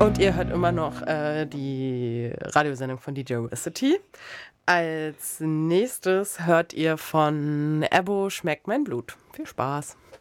Und ihr hört immer noch die Radiosendung von DJ Ricity. Als nächstes hört ihr von Ebo Schmeckt mein Blut. Viel Spaß.